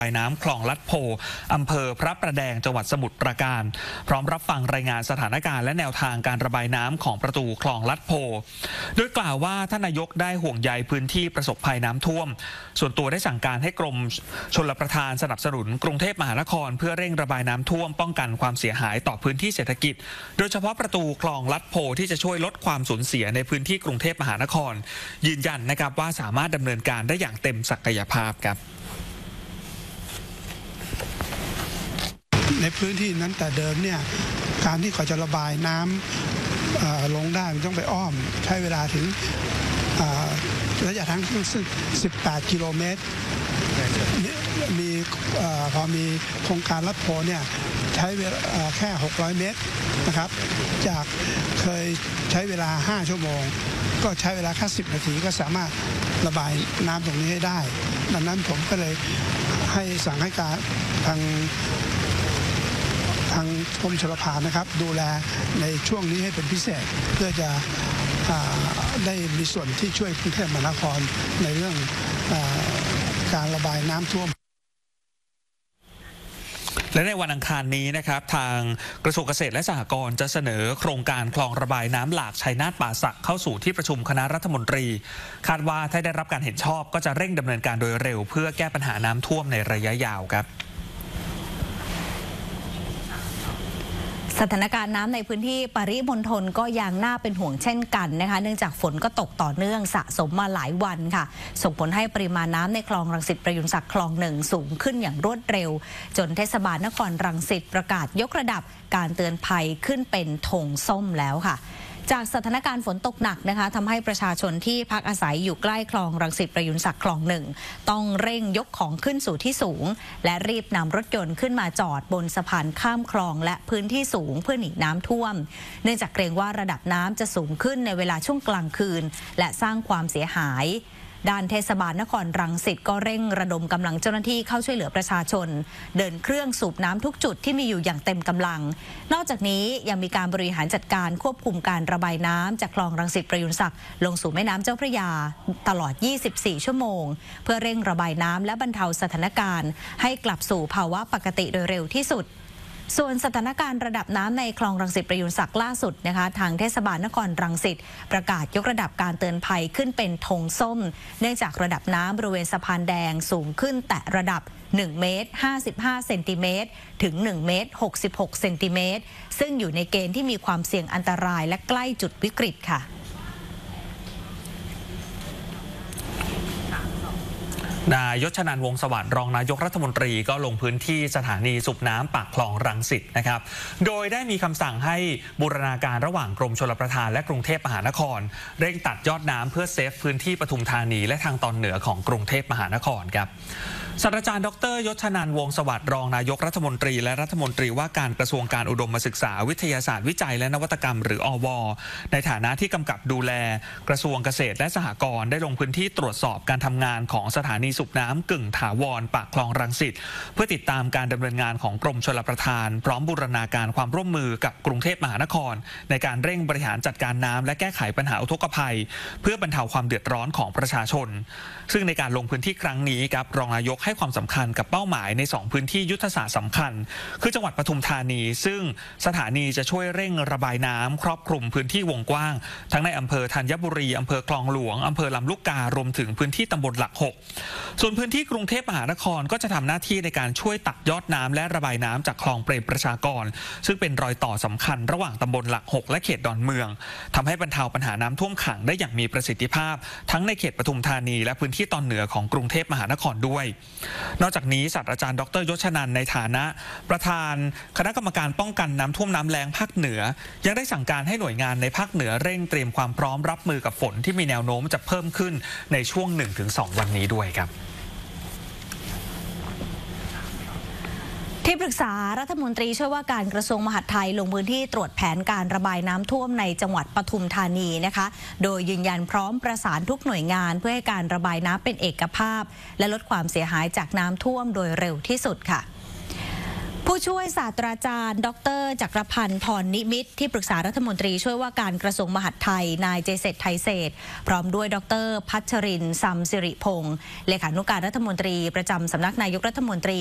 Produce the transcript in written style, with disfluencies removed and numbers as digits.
ระบายน้ำคลองลัดโพอำเภอพระประแดงจังหวัดสมุทรปราการพร้อมรับฟังรายงานสถานการณ์และแนวทางการระบายน้ำของประตูคลองลัดโพโดยกล่าวว่าท่านนายกได้ห่วงใยพื้นที่ประสบภัยน้ำท่วมส่วนตัวได้สั่งการให้กรมชลประทานสนับสนุนกรุงเทพมหานครเพื่อเร่งระบายน้ำท่วมป้องกันความเสียหายต่อพื้นที่เศรษฐกิจโดยเฉพาะประตูคลองลัดโพที่จะช่วยลดความสูญเสียในพื้นที่กรุงเทพมหานครยืนยันนะครับว่าสามารถดำเนินการได้อย่างเต็มศักยภาพครับในพื้นที่นั้นแต่เดิมเนี่ยการที่เขาจะระบายน้ำลงได้มันต้องไปอ้อมใช้เวลาถึงระยะทาง18 กิโลเมตรมีพอมีโครงการลัดโพเนี่ยใช้เวลาแค่600 เมตรนะครับจากเคยใช้เวลา5 ชั่วโมงก็ใช้เวลาแค่10 นาทีก็สามารถระบายน้ำตรงนี้ให้ได้ดังนั้นผมก็เลยให้สั่งให้การทางกรมชลประทานนะครับดูแลในช่วงนี้ให้เป็นพิเศษเพื่อจะได้มีส่วนที่ช่วยกรุงเทพมหานครในเรื่องการระบายน้ำท่วมและในวันอังคารนี้นะครับทางกระทรวงเกษตรและสหกรณ์จะเสนอโครงการคลองระบายน้ำหลากชัยนาทป่าสักเข้าสู่ที่ประชุมคณะรัฐมนตรีคาดว่าถ้าได้รับการเห็นชอบก็จะเร่งดำเนินการโดยเร็วเพื่อแก้ปัญหาน้ำท่วมในระยะยาวครับสถานการณ์น้ำในพื้นที่ปริมณฑลก็ยังน่าเป็นห่วงเช่นกันนะคะเนื่องจากฝนก็ตกต่อเนื่องสะสมมาหลายวันค่ะส่งผลให้ปริมาณน้ำในคลองรังสิตประยุนศักดิ์คลอง1สูงขึ้นอย่างรวดเร็วจนเทศบาลนครรังสิตประกาศยกระดับการเตือนภัยขึ้นเป็นธงส้มแล้วค่ะจากสถานการณ์ฝนตกหนักนะคะทำให้ประชาชนที่พักอาศัยอยู่ใกล้คลองรังสิตประยุนศักดิ์คลอง1ต้องเร่งยกของขึ้นสู่ที่สูงและรีบนำรถยนต์ขึ้นมาจอดบนสะพานข้ามคลองและพื้นที่สูงเพื่อหนีน้ำท่วมเนื่องจากเกรงว่าระดับน้ำจะสูงขึ้นในเวลาช่วงกลางคืนและสร้างความเสียหายด้านเทศบาลนครรังสิตก็เร่งระดมกำลังเจ้าหน้าที่เข้าช่วยเหลือประชาชนเดินเครื่องสูบน้ำทุกจุดที่มีอยู่อย่างเต็มกำลังนอกจากนี้ยังมีการบริหารจัดการควบคุมการระบายน้ำจากคลองรังสิตประยุนศักดิ์ลงสู่แม่น้ำเจ้าพระยาตลอด 24 ชั่วโมงเพื่อเร่งระบายน้ำและบรรเทาสถานการณ์ให้กลับสู่ภาวะปกติโดยเร็วที่สุดส่วนสถานการณ์ระดับน้ำในคลองรังสิตประยุนศักดิ์ล่าสุดนะคะทางเทศบาลนครรังสิตประกาศยกระดับการเตือนภัยขึ้นเป็นธงส้มเนื่องจากระดับน้ำบริเวณสะพานแดงสูงขึ้นแตะระดับ1 เมตร 55 เซนติเมตรถึง1 เมตร 66 เซนติเมตรซึ่งอยู่ในเกณฑ์ที่มีความเสี่ยงอันตรายและใกล้จุดวิกฤตค่ะนายชนันท์ วงศ์สวัสดิ์รองนายกรัฐมนตรีก็ลงพื้นที่สถานีสูบน้ำปากคลองรังสิตนะครับโดยได้มีคำสั่งให้บูรณาการระหว่างกรมชลประทานและกรุงเทพมหานครเร่งตัดยอดน้ำเพื่อเซฟพื้นที่ปทุมธานีและทางตอนเหนือของกรุงเทพมหานครครับศาสตราจารย์ดร.ยชนันท์ วงศ์สวัสดิ์รองนายกรัฐมนตรีและรัฐมนตรีว่าการกระทรวงการอุดมศึกษาวิทยาศาสตร์วิจัยและนวัตกรรมหรืออว.ในฐานะที่กำกับดูแลกระทรวงเกษตรและสหกรณ์ได้ลงพื้นที่ตรวจสอบการทำงานของสถานีสูบน้ำกึ่งถาวรปากคลองรังสิตเพื่อติดตามการดำเนินงานของกรมชลประทานพร้อมบูรณาการความร่วมมือกับกรุงเทพมหานครในการเร่งบริหารจัดการน้ำและแก้ไขปัญหาอุทกภัยเพื่อบรรเทาความเดือดร้อนของประชาชนซึ่งในการลงพื้นที่ครั้งนี้ครับรองนายกให้ความสำคัญกับเป้าหมายใน2พื้นที่ยุทธศาสตร์สำคัญคือจังหวัดปทุมธานีซึ่งสถานีจะช่วยเร่งระบายน้ำครอบคลุมพื้นที่วงกว้างทั้งในอำเภอธัญบุรีอำเภอคลองหลวงอำเภอลำลูกการวมถึงพื้นที่ตำบลหลัก6ส่วนพื้นที่กรุงเทพมหานครก็จะทำหน้าที่ในการช่วยตัดยอดน้ำและระบายน้ำจากคลองเปรมประชากรซึ่งเป็นรอยต่อสำคัญระหว่างตำบลหลัก6และเขตดอนเมืองทำให้บรรเทาปัญหาน้ำท่วมขังได้อย่างมีประสิทธิภาพทั้งในเขตปทุมธานีและพื้นที่ตอนเหนือของกรุงเทพมหานครด้วยนอกจากนี้ศาสตราจารย์ดร.ยชนันท์ในฐานะประธานคณะกรรมการป้องกันน้ำท่วมน้ำแล้งภาคเหนือยังได้สั่งการให้หน่วยงานในภาคเหนือเร่งเตรียมความพร้อมรับมือกับฝนที่มีแนวโน้มจะเพิ่มขึ้นในช่วง 1-2 วันนี้ด้วยครับที่ปรึกษารัฐมนตรีช่วยว่าการกระทรวงมหาดไทยลงพื้นที่ตรวจแผนการระบายน้ำท่วมในจังหวัดปทุมธานีนะคะโดยยืนยันพร้อมประสานทุกหน่วยงานเพื่อให้การระบายน้ำเป็นเอกภาพและลดความเสียหายจากน้ำท่วมโดยเร็วที่สุดค่ะผู้ผู้ช่วยศาสตราจารย์ดร.จักรพันธ์พรนิมิตรที่ปรึกษารัฐมนตรีช่วยว่าการกระทรวงมหาดไทยนายเจเศรษฐ์ไทยเศรษฐ์พร้อมด้วยดร.พัชรินทร์ ซัมสิริพงศ์เลขานุการรัฐมนตรีประจำสำนักนายกรัฐมนตรี